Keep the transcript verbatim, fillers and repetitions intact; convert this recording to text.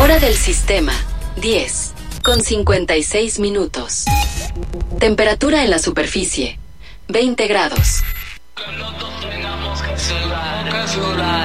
Hora del sistema, diez, con cincuenta y seis minutos. Temperatura en la superficie, veinte grados. Los dos tenemos que sudar, que sudar.